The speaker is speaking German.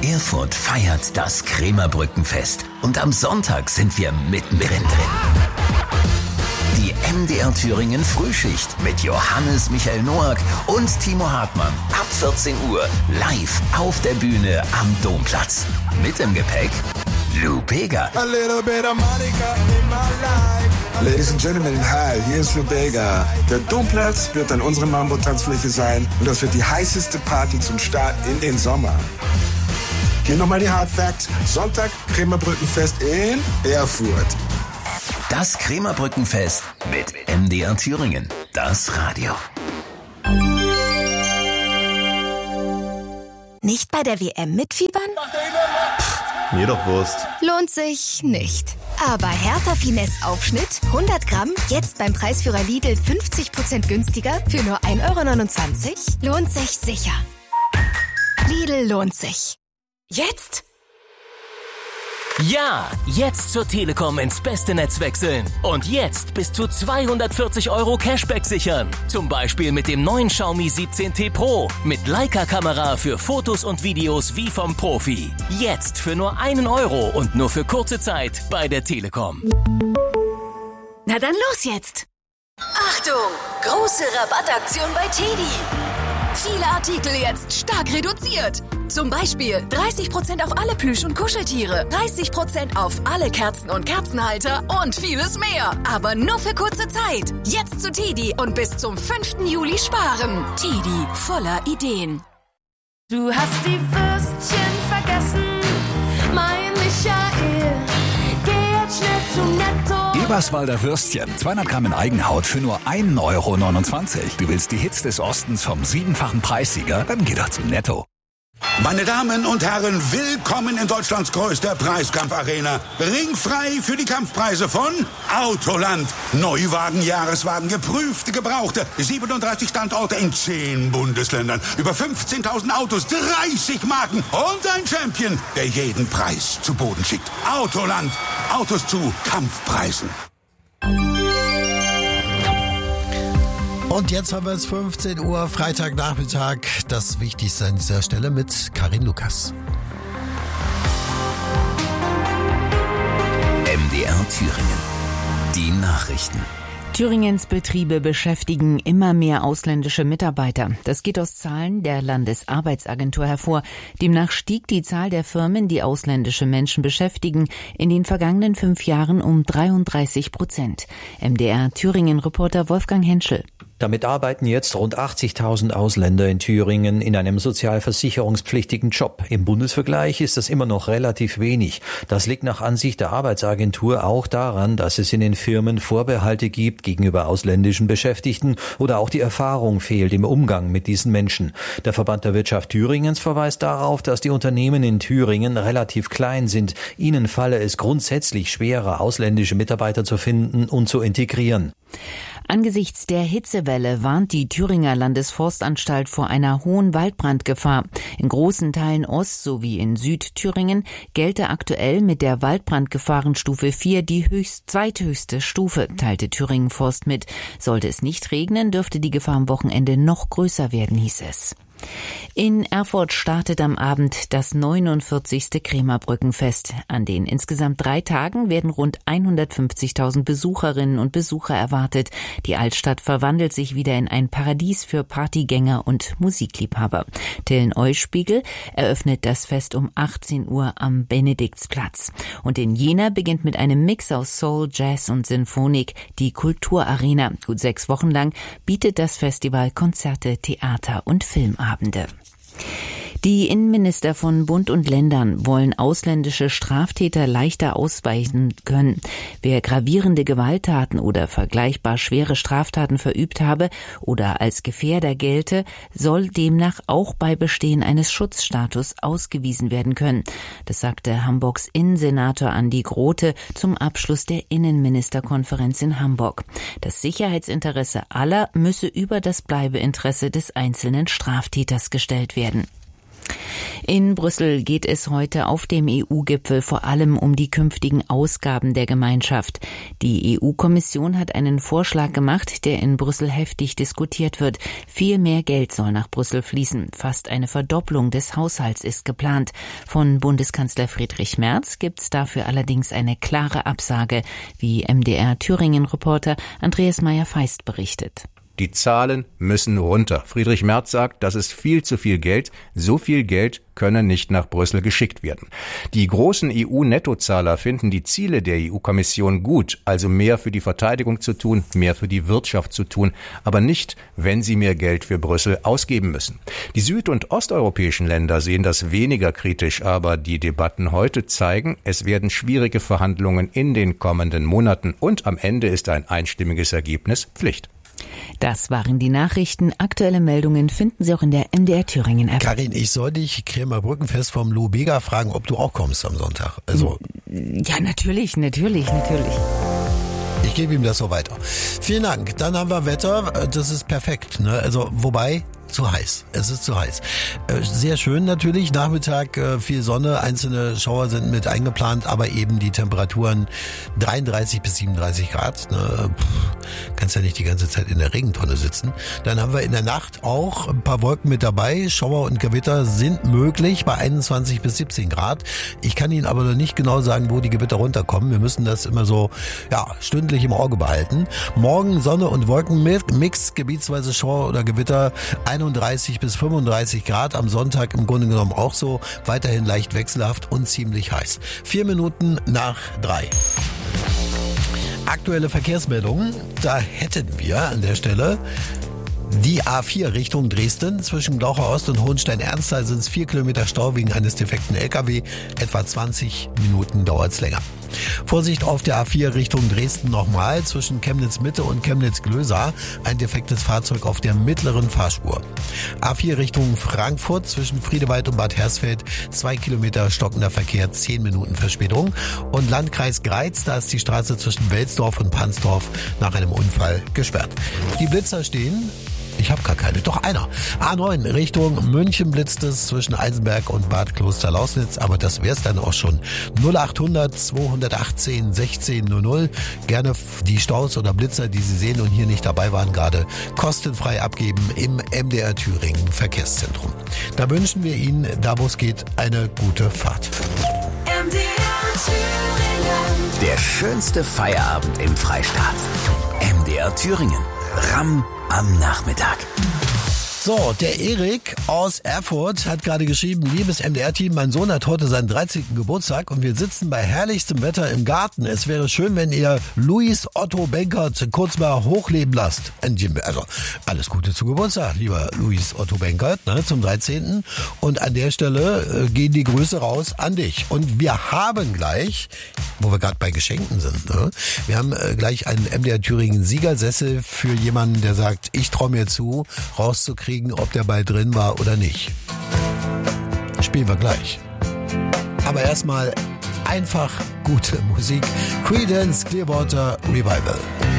Erfurt feiert das Krämerbrückenfest und am Sonntag sind wir mittendrin. Die MDR Thüringen Frühschicht mit Johannes Michael Noack und Timo Hartmann ab 14 Uhr live auf der Bühne am Domplatz. Mit im Gepäck Lou Bega. A little bit of Monica in my life. Ladies and Gentlemen, hi, hier ist Lou Bega. Der Domplatz wird an unserer Mambo-Tanzfläche sein und das wird die heißeste Party zum Start in den Sommer. Hier nochmal die Hard Facts. Sonntag Krämerbrückenfest in Erfurt. Das Krämerbrückenfest mit MDR Thüringen, das Radio. Nicht bei der WM mitfiebern? Mir doch Wurst. Lohnt sich nicht. Aber Hertha Finesse Aufschnitt, 100 Gramm, jetzt beim Preisführer Lidl 50% günstiger für nur 1,29 €? Lohnt sich sicher. Lidl lohnt sich. Jetzt? Ja, jetzt zur Telekom ins beste Netz wechseln. Und jetzt bis zu 240 € Cashback sichern. Zum Beispiel mit dem neuen Xiaomi 17T Pro. Mit Leica-Kamera für Fotos und Videos wie vom Profi. Jetzt für nur 1 € und nur für kurze Zeit bei der Telekom. Na dann los jetzt. Achtung! Große Rabattaktion bei TEDi. Viele Artikel jetzt stark reduziert. Zum Beispiel 30% auf alle Plüsch- und Kuscheltiere, 30% auf alle Kerzen und Kerzenhalter und vieles mehr. Aber nur für kurze Zeit. Jetzt zu TEDi und bis zum 5. Juli sparen. TEDi, voller Ideen. Du hast die Würstchen vergessen, mein Michael. Geh jetzt schnell zu Netto. Eberswalder Würstchen, 200 Gramm in Eigenhaut für nur 1,29 €. Du willst die Hits des Ostens vom 7-fachen Preissieger? Dann geh doch zu Netto. Meine Damen und Herren, willkommen in Deutschlands größter Preiskampfarena. Ringfrei für die Kampfpreise von Autoland. Neuwagen, Jahreswagen, geprüfte, gebrauchte. 37 Standorte in 10 Bundesländern. Über 15.000 Autos, 30 Marken und ein Champion, der jeden Preis zu Boden schickt. Autoland. Autos zu Kampfpreisen. Und jetzt haben wir es 15 Uhr, Freitagnachmittag. Das Wichtigste an dieser Stelle mit Karin Lukas. MDR Thüringen. Die Nachrichten. Thüringens Betriebe beschäftigen immer mehr ausländische Mitarbeiter. Das geht aus Zahlen der Landesarbeitsagentur hervor. Demnach stieg die Zahl der Firmen, die ausländische Menschen beschäftigen, in den vergangenen 5 Jahren um 33%. MDR Thüringen-Reporter Wolfgang Henschel. Damit arbeiten jetzt rund 80.000 Ausländer in Thüringen in einem sozialversicherungspflichtigen Job. Im Bundesvergleich ist das immer noch relativ wenig. Das liegt nach Ansicht der Arbeitsagentur auch daran, dass es in den Firmen Vorbehalte gibt gegenüber ausländischen Beschäftigten oder auch die Erfahrung fehlt im Umgang mit diesen Menschen. Der Verband der Wirtschaft Thüringens verweist darauf, dass die Unternehmen in Thüringen relativ klein sind. Ihnen falle es grundsätzlich schwerer, ausländische Mitarbeiter zu finden und zu integrieren. Angesichts der Hitzewelle warnt die Thüringer Landesforstanstalt vor einer hohen Waldbrandgefahr. In großen Teilen Ost- sowie in Südthüringen gelte aktuell mit der Waldbrandgefahrenstufe 4 die zweithöchste Stufe, teilte Thüringen Forst mit. Sollte es nicht regnen, dürfte die Gefahr am Wochenende noch größer werden, hieß es. In Erfurt startet am Abend das 49. Krämerbrückenfest. An den insgesamt 3 Tagen werden rund 150.000 Besucherinnen und Besucher erwartet. Die Altstadt verwandelt sich wieder in ein Paradies für Partygänger und Musikliebhaber. Tillen Euspiegel eröffnet das Fest um 18 Uhr am Benediktsplatz. Und in Jena beginnt mit einem Mix aus Soul, Jazz und Sinfonik die Kulturarena. Gut 6 Wochen lang bietet das Festival Konzerte, Theater und Filmabende. Die Innenminister von Bund und Ländern wollen ausländische Straftäter leichter ausweisen können. Wer gravierende Gewalttaten oder vergleichbar schwere Straftaten verübt habe oder als Gefährder gelte, soll demnach auch bei Bestehen eines Schutzstatus ausgewiesen werden können. Das sagte Hamburgs Innensenator Andi Grote zum Abschluss der Innenministerkonferenz in Hamburg. Das Sicherheitsinteresse aller müsse über das Bleibeinteresse des einzelnen Straftäters gestellt werden. In Brüssel geht es heute auf dem EU-Gipfel vor allem um die künftigen Ausgaben der Gemeinschaft. Die EU-Kommission hat einen Vorschlag gemacht, der in Brüssel heftig diskutiert wird. Viel mehr Geld soll nach Brüssel fließen. Fast eine Verdopplung des Haushalts ist geplant. Von Bundeskanzler Friedrich Merz gibt's dafür allerdings eine klare Absage, wie MDR-Thüringen-Reporter Andreas Meyer-Feist berichtet. Die Zahlen müssen runter. Friedrich Merz sagt, das ist viel zu viel Geld. So viel Geld könne nicht nach Brüssel geschickt werden. Die großen EU-Nettozahler finden die Ziele der EU-Kommission gut, also mehr für die Verteidigung zu tun, mehr für die Wirtschaft zu tun, aber nicht, wenn sie mehr Geld für Brüssel ausgeben müssen. Die süd- und osteuropäischen Länder sehen das weniger kritisch, aber die Debatten heute zeigen, es werden schwierige Verhandlungen in den kommenden Monaten und am Ende ist ein einstimmiges Ergebnis Pflicht. Das waren die Nachrichten. Aktuelle Meldungen finden Sie auch in der MDR Thüringen App. Karin, ich soll dich Krämer Brückenfest vom Lou Bega fragen, ob du auch kommst am Sonntag. Also ja, natürlich. Ich gebe ihm das so weiter. Vielen Dank. Dann haben wir Wetter. Das ist perfekt. Ne? Also wobei zu heiß. Es ist zu heiß. Sehr schön natürlich. Nachmittag viel Sonne. Einzelne Schauer sind mit eingeplant, aber eben die Temperaturen 33 bis 37 Grad. Ne? Kannst ja nicht die ganze Zeit in der Regentonne sitzen. Dann haben wir in der Nacht auch ein paar Wolken mit dabei. Schauer und Gewitter sind möglich bei 21 bis 17 Grad. Ich kann Ihnen aber noch nicht genau sagen, wo die Gewitter runterkommen. Wir müssen das immer so stündlich im Auge behalten. Morgen Sonne und Wolkenmix, gebietsweise Schauer oder Gewitter 31 bis 35 Grad, am Sonntag im Grunde genommen auch so, weiterhin leicht wechselhaft und ziemlich heiß. 4 Minuten nach 3. Aktuelle Verkehrsmeldungen, da hätten wir an der Stelle die A4 Richtung Dresden. Zwischen Glaucher Ost und Hohenstein-Ernsthal sind es 4 Kilometer Stau wegen eines defekten LKW. Etwa 20 Minuten dauert es länger. Vorsicht auf der A4 Richtung Dresden nochmal. Zwischen Chemnitz Mitte und Chemnitz Glösa ein defektes Fahrzeug auf der mittleren Fahrspur. A4 Richtung Frankfurt zwischen Friedewald und Bad Hersfeld 2 Kilometer stockender Verkehr, 10 Minuten Verspätung. Und Landkreis Greiz, da ist die Straße zwischen Welsdorf und Pansdorf nach einem Unfall gesperrt. Die Blitzer stehen. Ich habe gar keine, doch einer. A9 Richtung München blitzt es zwischen Eisenberg und Bad Kloster-Lausnitz, aber das wär's dann auch schon. 0800 218 1600. Gerne die Staus oder Blitzer, die Sie sehen und hier nicht dabei waren, gerade kostenfrei abgeben im MDR Thüringen Verkehrszentrum. Da wünschen wir Ihnen, da wo es geht, eine gute Fahrt. MDR Thüringen. Der schönste Feierabend im Freistaat. MDR Thüringen. Ramm am Nachmittag. So, der Erik aus Erfurt hat gerade geschrieben, liebes MDR-Team, mein Sohn hat heute seinen 13. Geburtstag und wir sitzen bei herrlichstem Wetter im Garten. Es wäre schön, wenn ihr Luis Otto Benkert kurz mal hochleben lasst. Also, alles Gute zu Geburtstag, lieber Luis Otto Benkert, zum 13. Und an der Stelle gehen die Grüße raus an dich. Und wir haben gleich, wo wir gerade bei Geschenken sind, wir haben gleich einen MDR Thüringen Siegersessel für jemanden, der sagt, ich traue mir zu, rauszukriegen, ob der Ball drin war oder nicht. Spielen wir gleich. Aber erstmal einfach gute Musik. Creedence Clearwater Revival.